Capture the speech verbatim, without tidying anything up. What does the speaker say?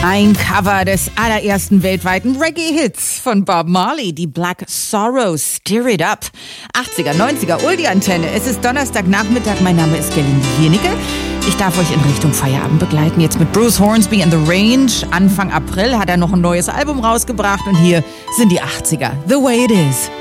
Ein Cover des allerersten weltweiten Reggae-Hits von Bob Marley, die Black Sorrows, Stir It Up. achtziger, neunziger, Uldi-Antenne. Es ist Donnerstagnachmittag, mein Name ist Gelinde Jenige. Ich darf euch in Richtung Feierabend begleiten, jetzt mit Bruce Hornsby and the Range. Anfang April hat er noch ein neues Album rausgebracht und hier sind die achtziger, The Way It Is.